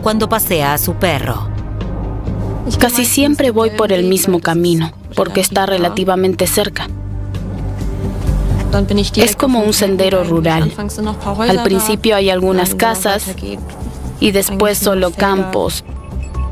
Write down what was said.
cuando pasea a su perro. Casi siempre voy por el mismo camino, porque está relativamente cerca. Es como un sendero rural. Al principio hay algunas casas y después solo campos,